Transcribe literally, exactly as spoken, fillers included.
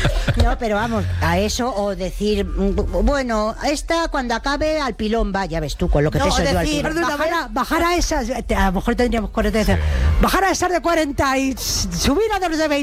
No, pero vamos, a eso, o decir, bueno, esta cuando acabe al pilón va, ya ves tú, con lo que No, peso yo al decir, pilón. bajar a, bajar a esas, a lo mejor tendríamos cuarenta, bajar a esas de cuarenta y subir a dos de veinte.